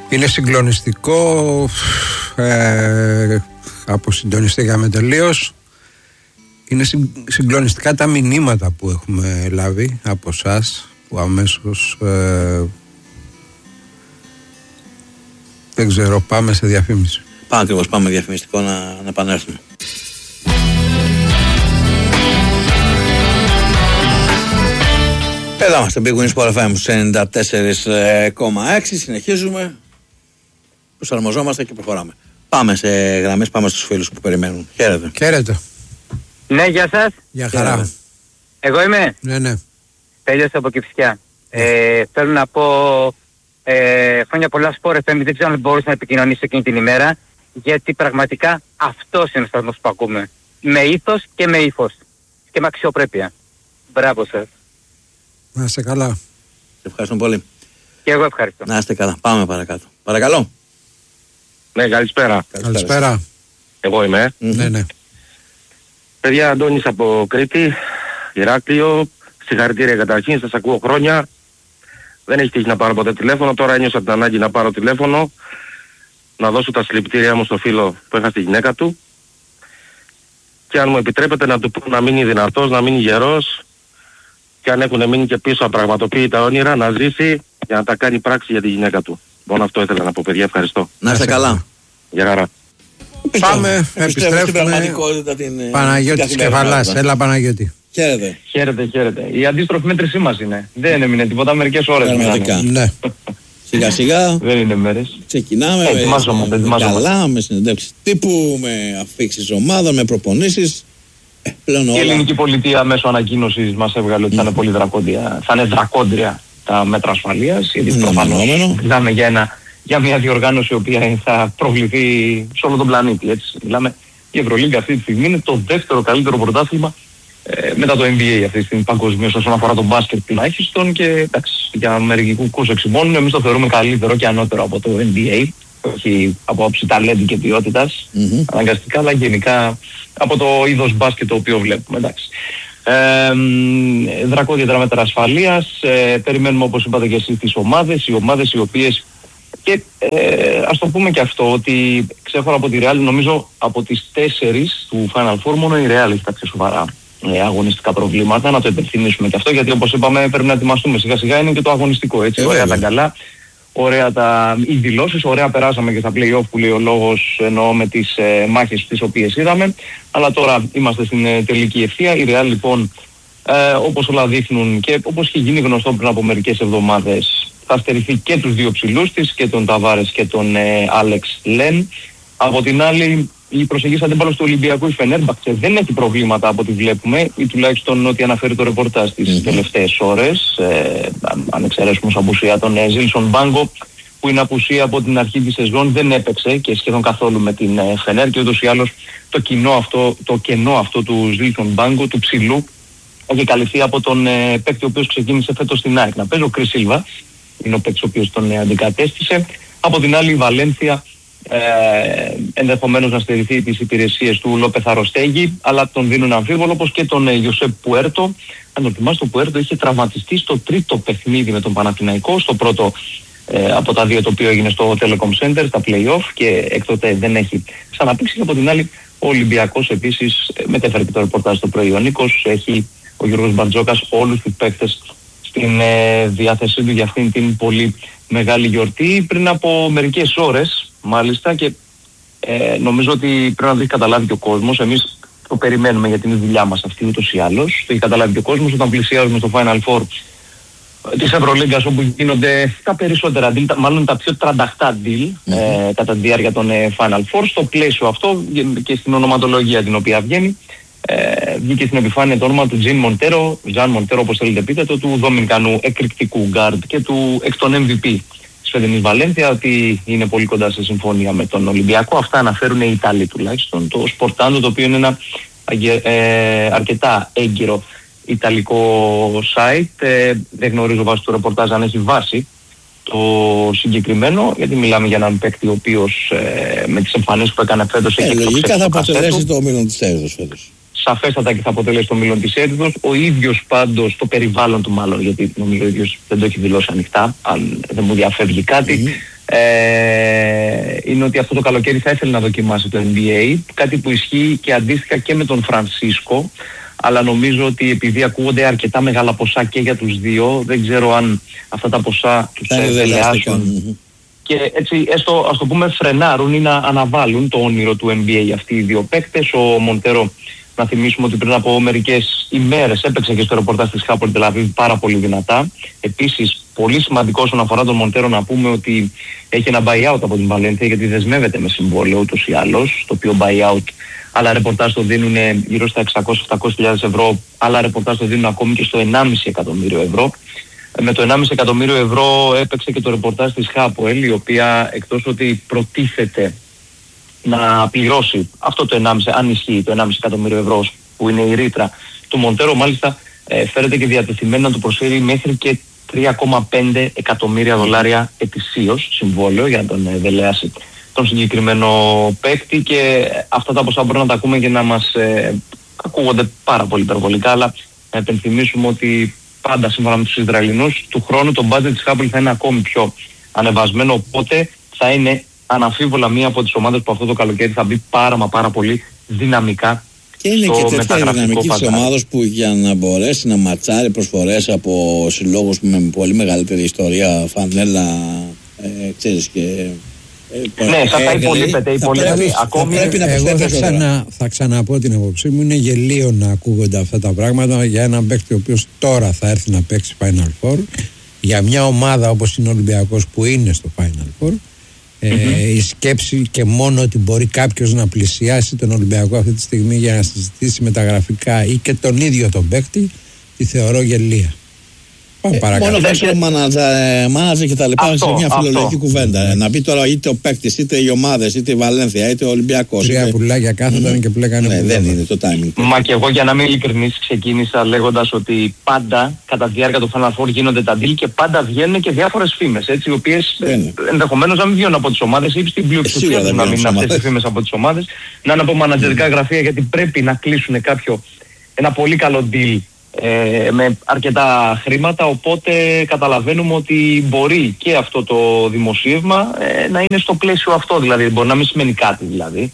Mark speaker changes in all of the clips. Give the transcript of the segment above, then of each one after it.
Speaker 1: Είναι συγκλονιστικό, αποσυντονιστήκαμε τελείως. Είναι συγκλονιστικά τα μηνύματα που έχουμε λάβει από εσάς, που αμέσως δεν ξέρω, πάμε σε διαφήμιση.
Speaker 2: Πάμε ακριβώς, πάμε διαφημιστικό να επανέλθουμε. Εδώ είμαστε, Big Win Sport FM 94,6. Συνεχίζουμε, προσαρμοζόμαστε και προχωράμε. Πάμε σε γραμμές, πάμε στους φίλους που περιμένουν. Χαίρετε.
Speaker 1: Χαίρετε.
Speaker 3: Ναι, γεια σας.
Speaker 1: Γεια χαρά.
Speaker 2: Χαίρετε.
Speaker 3: Εγώ είμαι.
Speaker 1: Ναι.
Speaker 3: Τέλειωσα από Κηφισιά. Θέλω να πω χρόνια πολλά Sport FM. Δεν ξέρω αν μπορούσα να επικοινωνήσω εκείνη την ημέρα, γιατί πραγματικά αυτός είναι ο σταθμός που ακούμε. Με ήθος και με ύφος. Και με αξιοπρέπεια. Μπράβο σας.
Speaker 1: Να είστε καλά.
Speaker 2: Σε ευχαριστώ πολύ.
Speaker 3: Και εγώ ευχαριστώ.
Speaker 2: Να είστε καλά. Πάμε παρακάτω. Παρακαλώ.
Speaker 4: Ναι, καλησπέρα.
Speaker 1: Καλησπέρα.
Speaker 4: Εγώ είμαι.
Speaker 1: Ναι.
Speaker 4: Παιδιά, Αντώνης από Κρήτη, Ηράκλειο. Συγχαρητήρια καταρχήν, σας ακούω χρόνια. Δεν έχει τύχει να πάρω ποτέ τηλέφωνο. Τώρα ένιωσα την ανάγκη να πάρω τηλέφωνο. Να δώσω τα συλληπιτήριά μου στο φίλο που έχασε τη γυναίκα του. Και αν μου επιτρέπετε να του πω να μείνει δυνατός, να μείνει γερός. Και αν έχουν μείνει και πίσω απραγματοποιητά όνειρα, να ζήσει για να τα κάνει πράξη για τη γυναίκα του. Μόνο αυτό ήθελα να πω, παιδιά. Ευχαριστώ.
Speaker 2: Να είστε καλά.
Speaker 4: Γεια χαρά.
Speaker 1: Πάμε, επιστρέφουμε. Παναγιώτης Κεφαλάς. Έλα Παναγιώτη.
Speaker 2: Χαίρετε.
Speaker 3: Χαίρετε. Η αντίστροφη μέτρησή μας είναι. Δεν έμεινε τίποτα, μερικές ώρες.
Speaker 2: Πραγματικά.
Speaker 1: Ναι.
Speaker 2: Σιγά σιγά
Speaker 3: Δεν είναι μέρες.
Speaker 2: ξεκινάμε
Speaker 3: Ετοιμάζομαι.
Speaker 2: καλά, με συνεντεύξεις τύπου, με αφήξεις ομάδων, με προπονήσεις. Πλέον
Speaker 3: Η
Speaker 2: όλα.
Speaker 3: ελληνική πολιτεία μέσω ανακοίνωσης μας έβγαλε ότι θα είναι πολύ δρακόντια. Θα είναι δρακόντρια τα μέτρα ασφαλείας. Γιατί προφανώς μιλάμε για μια διοργάνωση η οποία θα προβληθεί σε όλο τον πλανήτη. Έτσι. Μιλάμε, η Ευρωλίγκα αυτή τη στιγμή είναι το δεύτερο καλύτερο πρωτάθλημα μετά το NBA αυτή τη στιγμή παγκοσμίως όσον αφορά τον μπάσκετ τουλάχιστον. Και εντάξει, για μερικούς εξημώνουν, εμείς το θεωρούμε καλύτερο και ανώτερο από το NBA. Όχι από άψη ταλέντου και ποιότητας, αναγκαστικά, αλλά γενικά από το είδος μπάσκετ το οποίο βλέπουμε. Εντάξει. Δρακόντια μέτρα ασφαλείας. Περιμένουμε, όπως είπατε και εσείς, τις ομάδες. Οι ομάδες οι οποίες. Και ας το πούμε και αυτό, ότι ξέχωρα από τη Real, νομίζω από τις 4 του Final Four μόνο η Real έχει κάποια σοβαρά αγωνιστικά προβλήματα. Να το υπενθυμίσουμε και αυτό, γιατί όπως είπαμε πρέπει να ετοιμαστούμε σιγά σιγά. Είναι και το αγωνιστικό, έτσι. Ωραία τα καλά. Ωραία οι δηλώσεις, ωραία περάσαμε και στα play-off που λέει ο λόγος, εννοώ με τις μάχες τις οποίες είδαμε, αλλά τώρα είμαστε στην τελική ευθεία. Η Real λοιπόν, όπως όλα δείχνουν και όπως είχε γίνει γνωστό πριν από μερικές εβδομάδες, θα στερηθεί και τους δύο ψηλούς της, και τον Ταβάρες και τον Άλεξ Λεν. Από την άλλη, η προσεγγής αντίπαλος του Ολυμπιακού, η Φενέρμπαχτσε, δεν έχει προβλήματα από ό,τι βλέπουμε, ή τουλάχιστον ό,τι αναφέρει το ρεπορτάζ τις τελευταίες ώρες. Αν εξαιρέσουμε ως απουσία τον Ζίλσον Μπάγκο, που είναι απουσία από την αρχή της σεζόν, δεν έπαιξε και σχεδόν καθόλου με την Φενέρ, και ούτως ή άλλως το κενό αυτό του Ζίλσον Μπάγκο, του ψηλού, έχει καλυφθεί από τον παίκτη ο οποίος ξεκίνησε φέτος στην ΑΕΚ να παίζει, ο Κρις Σίλβα, είναι ο παίκτης ο οποίος τον αντικατέστησε. Από την άλλη η Βαλένθια ενδεχομένως να στερηθεί τις υπηρεσίες του Λόπεθ Αροστέγη, αλλά τον δίνουν αμφίβολο, όπως και τον Ιωσέπ Πουέρτο. Αν το θυμάστε, ο Πουέρτο είχε τραυματιστεί στο τρίτο παιχνίδι με τον Παναθηναϊκό, στο πρώτο από τα δύο το οποίο έγινε στο Telecom Center, στα play-off, και έκτοτε δεν έχει ξαναπήξει. Και από την άλλη ο Ολυμπιακός επίσης, μετέφερε και το ρεπορτάζ στο πρωί ο Νίκος, έχει ο Γιώργος Μπαρτζόκας όλους τους παίκτες στην διάθεσή του για αυτήν την πολύ μεγάλη γιορτή πριν από μερικές ώρες μάλιστα, και νομίζω ότι πρέπει να το έχει καταλάβει και ο κόσμος. Εμείς το περιμένουμε γιατί είναι η δουλειά μας αυτή ούτως ή άλλως. Το έχει καταλάβει και ο κόσμος όταν πλησιάζουμε στο Final Four της Ευρωλίγκας, όπου γίνονται τα περισσότερα deal, μάλλον τα πιο τρανταχτά deal κατά τη διάρκεια των Final Four. Στο πλαίσιο αυτό και στην ονοματολογία την οποία βγαίνει, βγήκε στην επιφάνεια το όνομα του Ζαν Μοντέρο, όπως θέλετε πείτε το, του Δομινικανού εκρηκτικού γκάρντ και του εκ των MVP της φετινής Βαλένθια, ότι είναι πολύ κοντά σε συμφωνία με τον Ολυμπιακό. Αυτά αναφέρουν οι Ιταλοί τουλάχιστον. Το Sportando, το οποίο είναι ένα αρκετά έγκυρο ιταλικό site, δεν γνωρίζω βάσει του ρεπορτάζ αν έχει βάση το συγκεκριμένο, γιατί μιλάμε για έναν παίκτη ο οποίος με τις εμφανίσεις που έκανε φέτος έχει
Speaker 2: λογικά θα αποτελέσει το όμιλο της Έριδος φέτος.
Speaker 3: Σαφέστατα και θα αποτελέσει το όμιλο της Έριδος. Ο ίδιος πάντως, το περιβάλλον του μάλλον, γιατί νομίζω ο ίδιος δεν το έχει δηλώσει ανοιχτά, αν δεν μου διαφεύγει κάτι, είναι ότι αυτό το καλοκαίρι θα ήθελε να δοκιμάσει το NBA, κάτι που ισχύει και αντίστοιχα και με τον Φρανσίσκο, αλλά νομίζω ότι επειδή ακούγονται αρκετά μεγάλα ποσά και για τους δύο, δεν ξέρω αν αυτά τα ποσά τους δελεάσουν και έτσι έστω ας το πούμε φρενάρουν ή να αναβάλουν το όνειρο του NBA αυτοί οι δύο παίκτες. Ο Μοντέρο, να θυμίσουμε ότι πριν από μερικές ημέρες έπαιξε και στο ρεπορτάζ της Hapoel Tel Aviv πάρα πολύ δυνατά. Επίσης, πολύ σημαντικό όσον αφορά τον Μοντέρο να πούμε ότι έχει ένα buyout από την Βαλένθια, γιατί δεσμεύεται με συμβόλαιο ούτως ή άλλως, το οποίο buyout άλλα ρεπορτάζ το δίνουν γύρω στα 600-700.000 ευρώ, άλλα ρεπορτάζ το δίνουν ακόμη και στο 1,5 εκατομμύριο ευρώ. Με το 1,5 εκατομμύριο ευρώ έπαιξε και το ρεπορτάζ της Hapoel, η οποία εκτός ότι προτίθεται να πληρώσει αυτό το 1,5, αν ισχύει το 1,5 εκατομμύριο ευρώ που είναι η ρήτρα του Μοντέρο, μάλιστα φέρεται και διατεθειμένη να του προσφέρει μέχρι και 3,5 εκατομμύρια δολάρια ετησίως συμβόλαιο για να τον δελεάσει τον συγκεκριμένο παίκτη, και αυτά τα ποσά μπορούμε να τα ακούμε και να μας ακούγονται πάρα πολύ υπερβολικά, αλλά να επενθυμίσουμε ότι πάντα σύμφωνα με τους Ισραηλινούς του χρόνου το budget της Hapoel θα είναι ακόμη πιο ανεβασμένο, οπότε θα είναι αναμφίβολα μία από τις ομάδες που αυτό το καλοκαίρι θα μπει πάρα πολύ δυναμικά. Και είναι και τέτοια δυναμική της ομάδος που για να μπορέσει να ματσάρει προσφορές από συλλόγους με πολύ μεγαλύτερη ιστορία, φανέλα, ξέρεις και...
Speaker 1: Ναι, θα υπολείπεται. Εγώ θα ξαναπώ την απόψη μου. Είναι γελίο να ακούγονται αυτά τα πράγματα για έναν παίκτη ο οποίος τώρα θα έρθει να παίξει Final Four, για μια ομάδα όπως είναι ο Ολυμπιακός που είναι στο Final Four. Η σκέψη και μόνο ότι μπορεί κάποιος να πλησιάσει τον Ολυμπιακό αυτή τη στιγμή για να συζητήσει μεταγραφικά ή και τον ίδιο τον παίκτη, τη θεωρώ γελία.
Speaker 2: Μόνο βάζω μάνατζερ και τα λοιπά σε μια φιλολογική κουβέντα. Να πει τώρα είτε ο παίκτης, είτε οι ομάδες, είτε η Βαλένθια, είτε ο Ολυμπιακός.
Speaker 1: Τρία πουλάκια κάθονταν και πλέκανε.
Speaker 2: Ναι, δεν είναι το timing.
Speaker 3: Μα και εγώ, για να είμαι ειλικρινής, ξεκίνησα λέγοντας ότι πάντα κατά τη διάρκεια του Final Four γίνονται τα deal και πάντα βγαίνουν και διάφορες φήμες, οι οποίες ενδεχομένως να μην βγαίνουν από τις ομάδες ή στην πλειοψηφία να μην είναι αυτές οι φήμες από τις ομάδες, να είναι από μανατζερικά γραφεία, γιατί πρέπει να κλείσουν ένα πολύ καλό deal με αρκετά χρήματα, οπότε καταλαβαίνουμε ότι μπορεί και αυτό το δημοσίευμα να είναι στο πλαίσιο αυτό, δηλαδή μπορεί να μην σημαίνει κάτι δηλαδή.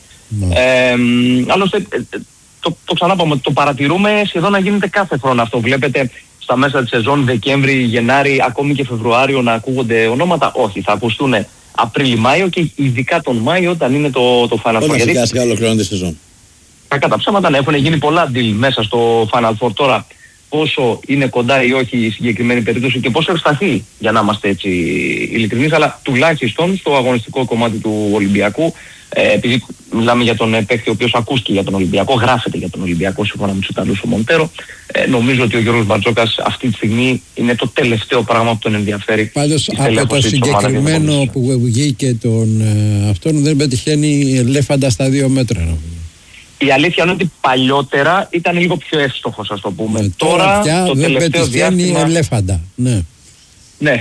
Speaker 3: Άλλωστε το ξανάπαμε, το παρατηρούμε σχεδόν να γίνεται κάθε χρόνο αυτό. Βλέπετε στα μέσα της σεζόν, Δεκέμβρη, Γενάρη, ακόμη και Φεβρουάριο να ακούγονται ονόματα. Όχι, θα ακουστούν Απρίλη-Μάιο και ειδικά τον Μάιο όταν είναι το Final Four.
Speaker 2: Σιγά σιγά ολοκληρώνεται η σεζόν.
Speaker 3: Κατά ψέματα έχουν γίνει πολλά deal μέσα στο Final Four. Τώρα πόσο είναι κοντά ή όχι η συγκεκριμένη περίπτωση και πόσο ευσταθεί, για να είμαστε έτσι ειλικρινείς, αλλά τουλάχιστον στο αγωνιστικό κομμάτι του Ολυμπιακού, επειδή μιλάμε για τον παίκτη ο οποίος ακούστηκε για τον Ολυμπιακό, γράφεται για τον Ολυμπιακό σύμφωνα με τους Ιταλούς ο Μοντέρο, νομίζω ότι ο Γιώργος Μπαρτζόκας αυτή τη στιγμή είναι το τελευταίο πράγμα που τον ενδιαφέρει.
Speaker 1: Πάντως από το συγκεκριμένο που βγήκε τον αυτόν δεν πετυχαίνει ελέφαντα στα 2 μέτρα.
Speaker 3: Η αλήθεια είναι ότι παλιότερα ήταν λίγο πιο εύστοχος, ας το πούμε. Τώρα
Speaker 1: πια
Speaker 3: το τελευταίο διάστημα...
Speaker 1: ελέφαντα. Ναι.
Speaker 3: Ναι.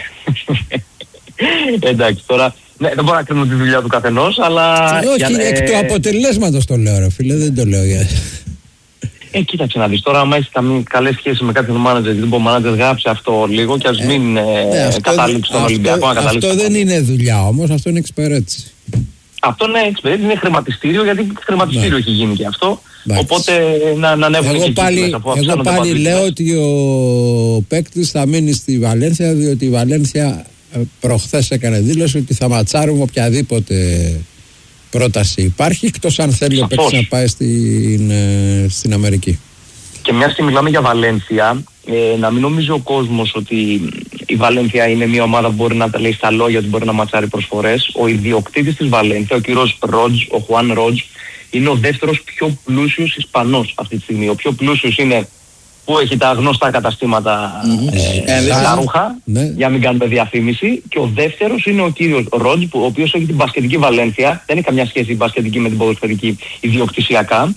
Speaker 3: Εντάξει, τώρα δεν μπορώ να κρίνω τη δουλειά του καθενός, αλλά...
Speaker 1: Όχι, εκ του αποτελέσματος το λέω, ρε φίλε, δεν το λέω για...
Speaker 3: Κοίταξε να δεις, τώρα άμα έχεις καλές σχέσεις με κάποιον μάνατζερ και ο μάνατζερ γράψει αυτό λίγο και ας μην καταλήξει τον Ολυμπιακό να καταλήξει.
Speaker 1: Αυτό δεν είναι δουλειά όμως, αυτό είναι εξυπηρέτηση.
Speaker 3: Αυτό είναι εξυπηρέτηση, είναι χρηματιστήριο, γιατί χρηματιστήριο έχει γίνει και αυτό. Οπότε να ανέβουν και εκεί.
Speaker 1: Εγώ πάλι λέω ότι ο παίκτης θα μείνει στη Βαλένθια, διότι η Βαλένθια προχθές έκανε δήλωση ότι θα ματσάρουν οποιαδήποτε πρόταση υπάρχει, εκτός αν θέλει ο παίκτης να πάει στην Αμερική.
Speaker 3: Και μιας και μιλάμε για Βαλένθια, να μην νομίζει ο κόσμος ότι η Βαλένθια είναι μια ομάδα που μπορεί να τα λέει στα λόγια ότι μπορεί να ματσάρει προσφορές. Ο ιδιοκτήτης της Βαλένθια, ο κύριος Ρότζ, ο Χουάν Ρότζ, είναι ο δεύτερος πιο πλούσιος Ισπανός αυτή τη στιγμή. Ο πιο πλούσιος είναι που έχει τα γνωστά καταστήματα στα ρούχα, για να μην κάνουμε διαφήμιση, και ο δεύτερος είναι ο κύριος Ρότζ, ο οποίος έχει την μπασκετική Βαλένθια. Δεν έχει καμιά σχέση η μπασκετική με την ποδοσφαιρική ιδιοκτησιακά.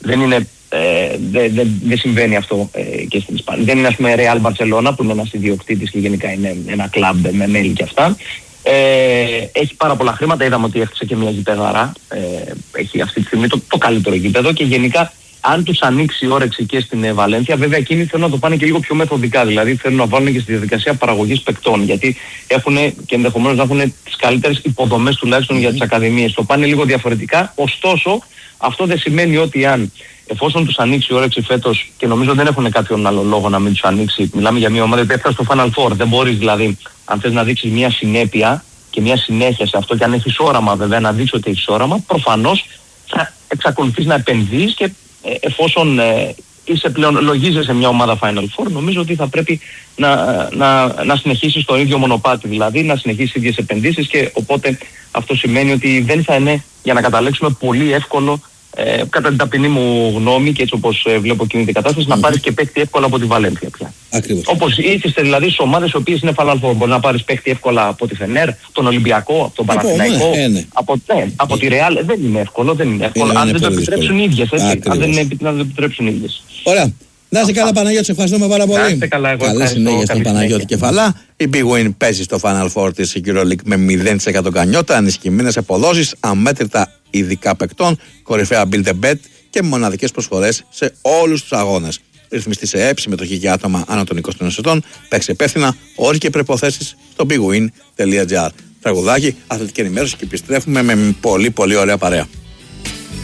Speaker 3: Δεν συμβαίνει αυτό και στην Ισπανία. Δεν είναι, ας πούμε, Real Barcelona που είναι ένας ιδιοκτήτης και γενικά είναι ένα κλαμπ με μέλη και αυτά. Έχει πάρα πολλά χρήματα. Είδαμε ότι έφτιαξε και μια γηπεδάρα. Έχει αυτή τη στιγμή το καλύτερο γήπεδο και γενικά αν τους ανοίξει η όρεξη και στην Βαλένθια, βέβαια εκείνοι θέλουν να το πάνε και λίγο πιο μεθοδικά. Δηλαδή θέλουν να βάλουν και στη διαδικασία παραγωγής παικτών. Γιατί έχουν και ενδεχομένως να έχουν τις καλύτερες υποδομές τουλάχιστον για τις ακαδημίες. Το πάνε λίγο διαφορετικά. Ωστόσο, αυτό δεν σημαίνει ότι εφόσον τους ανοίξει η όρεξη φέτος, και νομίζω δεν έχουν κάποιον άλλο λόγο να μην τους ανοίξει, μιλάμε για μια ομάδα που έφτασε στο Final Four. Δεν μπορείς δηλαδή, αν θες να δείξεις μια συνέπεια και μια συνέχεια σε αυτό, και αν έχεις όραμα βέβαια να δείξεις ότι έχεις όραμα, προφανώς θα εξακολουθείς να επενδύεις και εφόσον είσαι πλέον, λογίζεσαι μια ομάδα Final Four, νομίζω ότι θα πρέπει να συνεχίσεις το ίδιο μονοπάτι, δηλαδή να συνεχίσεις ίδιες επενδύσεις, και οπότε αυτό σημαίνει ότι δεν θα είναι, για να καταλέξουμε, πολύ εύκολο κατά την ταπεινή μου γνώμη και έτσι όπως βλέπω κινείται η κατάσταση, να πάρεις και παίκτη εύκολα από τη Βαλένθια πια.
Speaker 2: Ακριβώς.
Speaker 3: Όπως ήρθες δηλαδή στις ομάδες οι οποίες είναι Final Four. Μπορεί να πάρεις παίκτη εύκολα από τη Φενέρ, τον Ολυμπιακό, από τον Παναθηναϊκό, από τη Ρεάλ. Δεν είναι εύκολο, αν δεν το επιτρέψουν οι ίδιες. Αν δεν το επιτρέψουν οι ίδιες.
Speaker 2: Ωραία. Να είσαι καλά, Παναγιώτη, σε ευχαριστούμε πάρα πολύ. Καλή συνέχεια στον Παναγιώτη Κεφαλά. Η Big Win παίζει στο Final Four της EuroLeague με 0% κανιότα, ενισχυμένες αποδόσεις, αμέτρητα ειδικά παικτών, κορυφαία build a bet και μοναδικές προσφορές σε όλους τους αγώνες. Ρυθμιστή σε ΕΠ, συμμετοχή για άτομα άνω των 21 ετών, παίξει υπεύθυνα, όροι και προϋποθέσεις στο bigwin.gr. Τραγουδάκι, αθλητική ενημέρωση και επιστρέφουμε με πολύ ωραία παρέα.